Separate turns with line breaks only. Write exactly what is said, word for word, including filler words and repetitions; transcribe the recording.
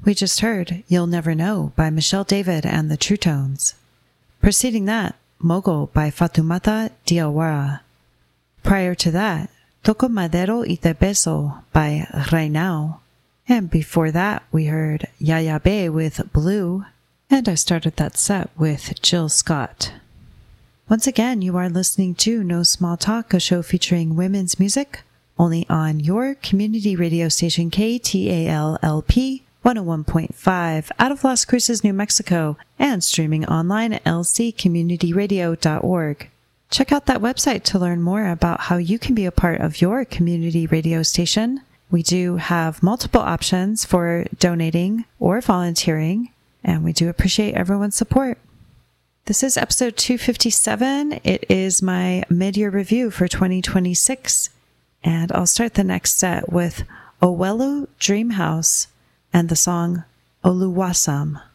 We just heard You'll Never Know by Michelle David and the True Tones. Preceding that, Mogul by Fatoumata Diawara. Prior to that, Toco Madero y Te Beso by Reinao. And before that, we heard Yaya Bay with Blue. And I started that set with Jill Scott. Once again, you are listening to No Small Talk, a show featuring women's music, only on your community radio station K T A L L P one oh one point five out of Las Cruces, New Mexico, and streaming online at l c community radio dot org. Check out that website to learn more about how you can be a part of your community radio station. We do have multiple options for donating or volunteering, and we do appreciate everyone's support. This is episode two fifty-seven. It is my mid-year review for twenty twenty-six, and I'll start the next set with Owelu Dreamhouse and the song Oluwasam.